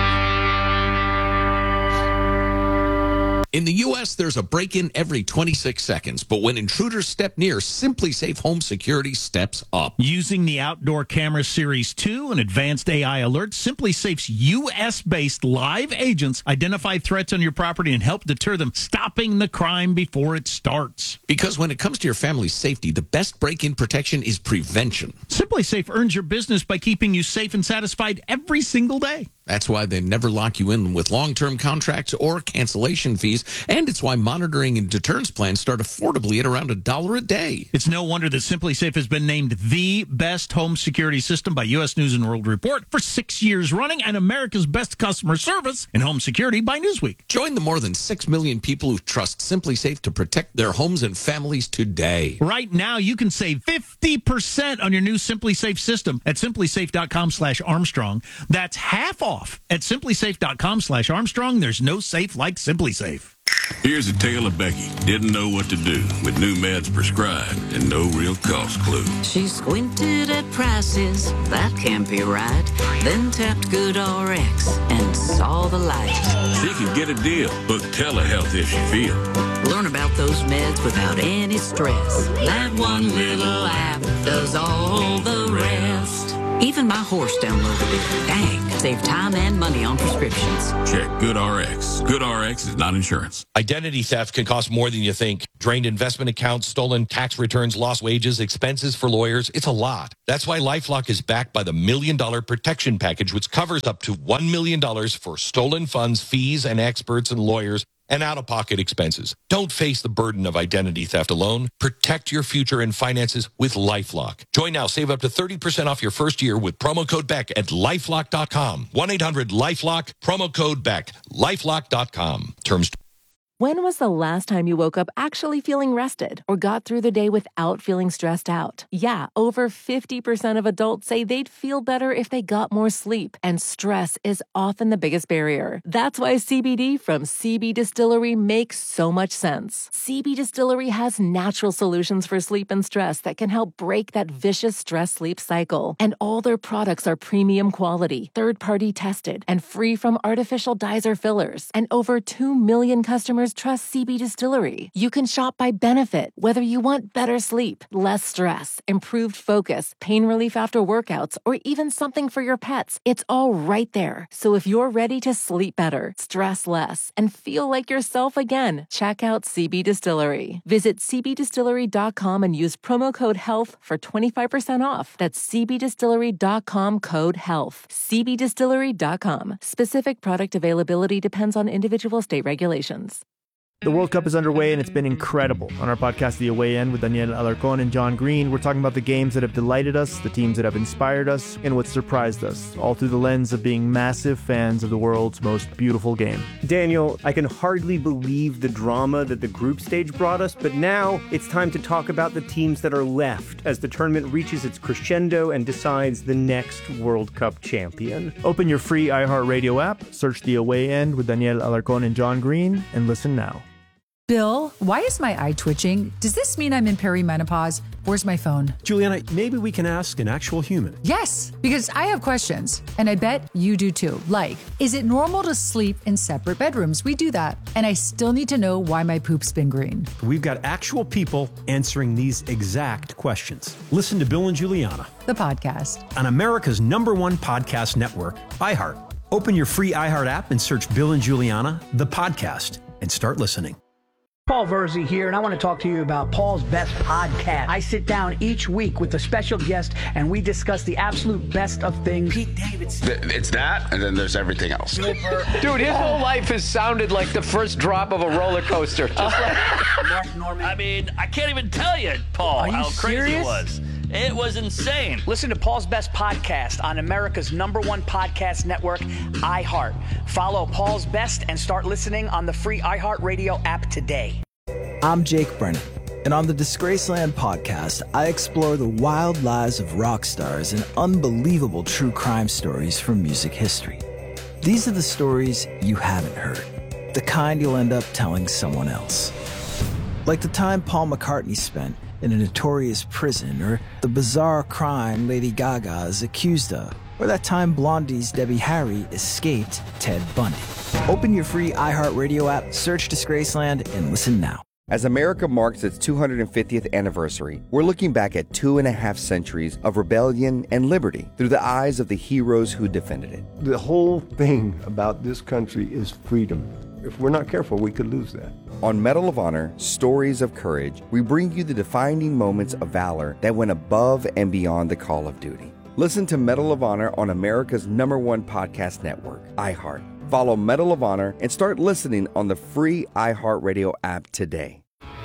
In the U S, there's a break-in every twenty-six seconds, but when intruders step near, SimpliSafe Home Security steps up. Using the Outdoor Camera Series two and advanced A I alerts, SimpliSafe's U S-based live agents identify threats on your property and help deter them, stopping the crime before it starts. Because when it comes to your family's safety, the best break-in protection is prevention. SimpliSafe earns your business by keeping you safe and satisfied every single day. That's why they never lock you in with long-term contracts or cancellation fees, and it's why monitoring and deterrence plans start affordably at around a dollar a day. It's no wonder that SimpliSafe has been named the best home security system by U S News and World Report for six years running, and America's best customer service in home security by Newsweek. Join the more than six million people who trust SimpliSafe to protect their homes and families today. Right now, you can save fifty percent on your new SimpliSafe system at simplisafe.com slash Armstrong. That's half off at simplisafe.com slash Armstrong. There's no safe like SimpliSafe. Here's a tale of Becky. Didn't know what to do with new meds prescribed and no real cost clue. She squinted at prices, that can't be right. Then tapped GoodRx and saw the light. She could get a deal. Book telehealth if she feel. Learn about those meds without any stress. That one little app does all the rest. Even my horse downloaded it. Dang, save time and money on prescriptions. Check GoodRx. GoodRx is not insurance. Identity theft can cost more than you think. Drained investment accounts, stolen tax returns, lost wages, expenses for lawyers. It's a lot. That's why LifeLock is backed by the Million Dollar Protection Package, which covers up to one million dollars for stolen funds, fees, and experts and lawyers, and out-of-pocket expenses. Don't face the burden of identity theft alone. Protect your future and finances with LifeLock. Join now. Save up to thirty percent off your first year with promo code Beck at lifelock dot com. one eight hundred lifelock, promo code Beck, lifelock dot com. Terms. When was the last time you woke up actually feeling rested or got through the day without feeling stressed out? Yeah, over fifty percent of adults say they'd feel better if they got more sleep, and stress is often the biggest barrier. That's why C B D from C B Distillery makes so much sense. C B Distillery has natural solutions for sleep and stress that can help break that vicious stress-sleep cycle. And all their products are premium quality, third-party tested, and free from artificial dyes or fillers. And over two million customers trust C B Distillery. You can shop by benefit, whether you want better sleep, less stress, improved focus, pain relief after workouts, or even something for your pets. It's all right there. So if you're ready to sleep better, stress less, and feel like yourself again, check out C B Distillery. Visit c b distillery dot com and use promo code HEALTH for twenty-five percent off. That's c b distillery dot com code HEALTH. c b distillery dot com. Specific product availability depends on individual state regulations. The World Cup is underway, and it's been incredible. On our podcast, The Away End, with Daniel Alarcón and John Green, we're talking about the games that have delighted us, the teams that have inspired us, and what surprised us, all through the lens of being massive fans of the world's most beautiful game. Daniel, I can hardly believe the drama that the group stage brought us, but now it's time to talk about the teams that are left as the tournament reaches its crescendo and decides the next World Cup champion. Open your free iHeartRadio app, search The Away End with Daniel Alarcón and John Green, and listen now. Bill, why is my eye twitching? Does this mean I'm in perimenopause? Where's my phone? Juliana, maybe we can ask an actual human. Yes, because I have questions, and I bet you do too. Like, is it normal to sleep in separate bedrooms? We do that. And I still need to know why my poop's been green. We've got actual people answering these exact questions. Listen to Bill and Juliana, the podcast, on America's number one podcast network, iHeart. Open your free iHeart app and search Bill and Juliana, the podcast, and start listening. Paul Verzi here, and I want to talk to you about Paul's Best Podcast. I sit down each week with a special guest, and we discuss the absolute best of things. Pete Davidson. It's that, and then there's everything else. Dude, his whole life has sounded like the first drop of a roller coaster. Just like Mark Norman. I mean, I can't even tell you, Paul, Are you how crazy serious? it was. It was insane. Listen to Paul's Best podcast on America's number one podcast network, iHeart. Follow Paul's Best and start listening on the free iHeartRadio app today. I'm Jake Brennan, and on the Disgraceland podcast, I explore the wild lives of rock stars and unbelievable true crime stories from music history. These are the stories you haven't heard, the kind you'll end up telling someone else. Like the time Paul McCartney spent in a notorious prison, or the bizarre crime Lady Gaga is accused of, or that time Blondie's Debbie Harry escaped Ted Bundy. Open your free iHeartRadio app, search Disgraceland, and listen now. As America marks its two hundred fiftieth anniversary, we're looking back at two and a half centuries of rebellion and liberty through the eyes of the heroes who defended it. The whole thing about this country is freedom. If we're not careful, we could lose that. On Medal of Honor, Stories of Courage, we bring you the defining moments of valor that went above and beyond the call of duty. Listen to Medal of Honor on America's number one podcast network, iHeart. Follow Medal of Honor and start listening on the free iHeartRadio app today.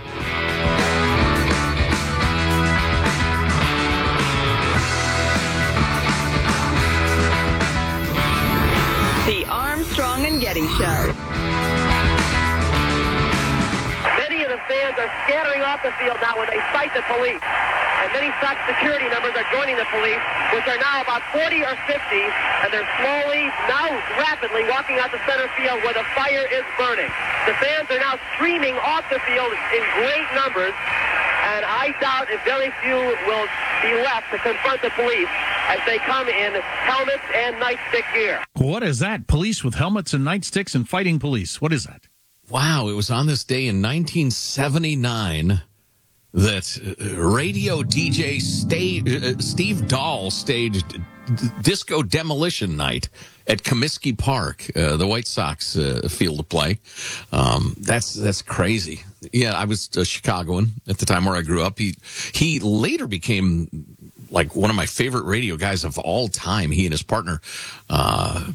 The Armstrong and Getty Show. Many of the fans are scattering off the field now when they fight the police. And many SOC security members are joining the police, which are now about forty or fifty, and they're slowly, now rapidly walking out the center field where the fire is burning. The fans are now streaming off the field in great numbers, and I doubt if very few will be left to confront the police as they come in helmets and nightstick gear. What is that? Police with helmets and nightsticks and fighting police. What is that? Wow, it was on this day in nineteen seventy-nine that radio D J staged, uh, Steve Dahl staged Disco Demolition Night at Comiskey Park, uh, the White Sox uh, field of play. Um, that's that's crazy. Yeah, I was a Chicagoan at the time where I grew up. He he later became like one of my favorite radio guys of all time. He and his partner uh,